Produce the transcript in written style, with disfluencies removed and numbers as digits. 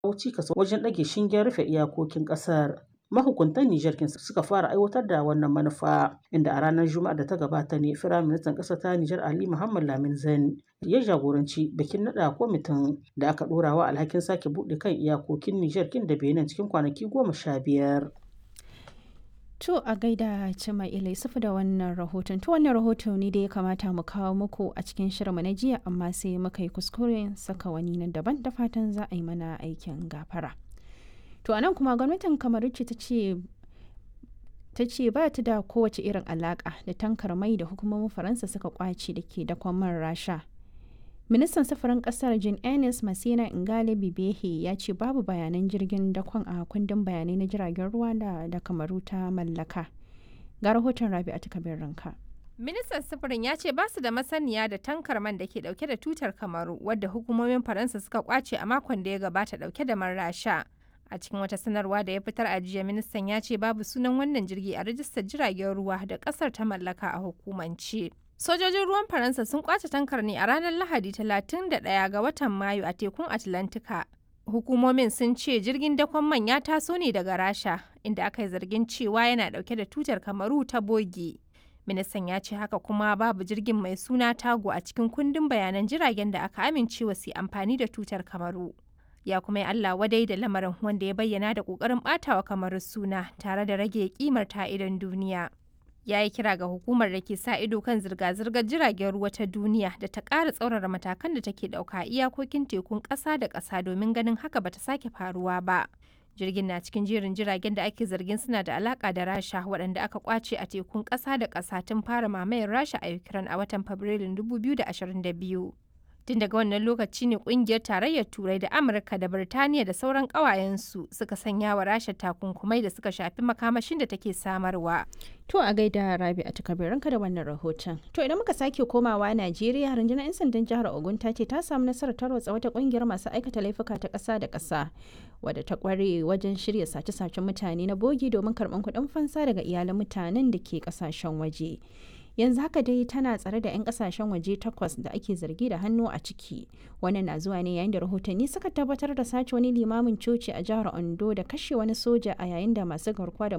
kawo cikas wajen ɗage shingen rufe iyakokin ƙasar. Mahukuntan Nijar suka fara aiwatar da wannan manufa, inda a ranar Juma'ar da ta gabata ne Firaministan ƙasar ta Nijar Ali Muhammad Lamin Zen ya jagoranci bikin naɗa kwamitin da aka ɗora wa alhakin sake buɗe kan iyakokin Nijar kin da Benin cikin kwanaki 15. To a gaida Cima'ila Yusufu da wannan rahoton. To wannan rahoto ne da ya kamata mu kawo muku a cikin shirinmu na jiya, amma sai muka yi kuskuren saka wani nan daban, da fatan za a yi mana aikin gafara. To anan kuma gwamnatin Kamaru ce ta ce ba ta da kowace irin alaka da tankar mai da hukumomin Faransa suka kwace da ke dakon man Rasha. Ministan safarin kasar Jean Ernest Masina Ngale Bibehe ya ce babu bayanan jirgin dakon a kundin bayanai na jiragen ruwa da Kamaru ta mallaka. Ga rahoton Rabi'atu Kabir Ranka. Ministan sufurin ya ce ba su da masaniya da tankar man da ke dauke da tutar Kamaru wadda hukumomin Faransa suka kwace a makon da ya gabata dauke da man Rasha. A cikin wata sanarwa da ya fitar a jiya, ministan ya ce babu sunan wannan jirgi a rajistar jiragen ruwa da kasar ta mallaka a hukumance. Sojojin ruwan Faransa sun kwace tankar ne a ranar Lahadi 31 ga watan Mayu a tekun Atlantika. Hukumomin sun ce jirgin dakon man ya taso ne daga Rasha, inda aka yi zargin cewa yana dauke da tutar Kamaru ta bogi. Ministan ya ce haka kuma babu jirgin mai suna Tago a cikin kundin bayanan jiragen da aka amincewa su amfani da tutar Kamaru. Ya kuma yi Allah wadai da lamarin, wanda ya bayyana da ƙoƙarin ɓatawa Kamaru suna tare da rage kimar ta idon duniya. Ya yi kira ga hukumar da ke sa ido kan zirga-zirgar jiragen ruwa ta duniya da ta ƙara tsaurara matakan da take ɗauka iyakokin tekun ƙasa da ƙasa domin ganin haka bata sake faruwa ba. Jirgin na cikin jerin jiragen da ake zargin suna da alaƙa da Rasha, waɗanda aka kwace a tekun ƙasa da ƙasa tun fara mamayar Rasha a Ukraine a watan Fabrilun 2022. Tun daga wannan lokaci ne kungiyar tarayyar Turai da Amurka da Birtaniya da sauran ƙawayensu suka sanya wa Rasha takunkumai da suka shafi makamashin da take samarwa. To a gaida Rabi'atu Kabir Ranka da wannan rahoton. To idan muka sake komawa Najeriya, rundunar 'yan sandan jihar Ogun ta ce ta samu nasarar tarwatsa wata kungiyar masu aikata laifuka ta ƙasa da ƙasa, wadda ta ƙware wajen shirya sace-sacen mutane na bogi domin karɓar kuɗin fansa daga iyalan mutanen da ke ƙasashen waje. Yanzu haka dai tana tsare da 'yan kasashen waje 8 da ake zargi da hannu a ciki. Wannan na zuwa ne yayin da rahotanni suka tabbatar da sace wani limamin coci a jihar Ondo da kashe wani soja a yayin da masu garkuwa da